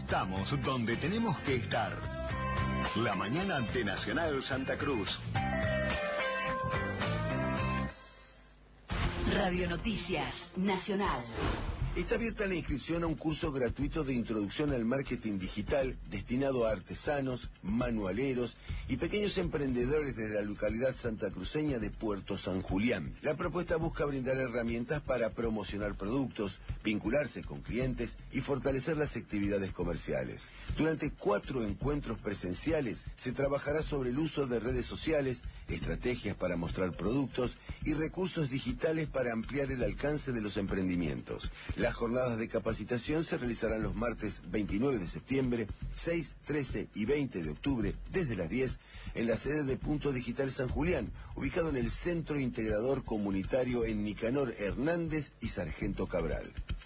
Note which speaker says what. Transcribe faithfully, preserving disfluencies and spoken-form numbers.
Speaker 1: Estamos donde tenemos que estar. La mañana de Nacional Santa Cruz.
Speaker 2: Radio Noticias Nacional.
Speaker 3: Está abierta la inscripción a un curso gratuito de introducción al marketing digital destinado a artesanos, manualeros y pequeños emprendedores de la localidad santacruceña de Puerto San Julián. La propuesta busca brindar herramientas para promocionar productos, vincularse con clientes y fortalecer las actividades comerciales. Durante cuatro encuentros presenciales se trabajará sobre el uso de redes sociales, estrategias para mostrar productos y recursos digitales para ampliar el alcance de los emprendimientos. Las jornadas de capacitación se realizarán los martes veintinueve de septiembre, seis, trece y veinte de octubre desde las diez en la sede de Punto Digital San Julián, ubicado en el Centro Integrador Comunitario en Nicanor Hernández y Sargento Cabral.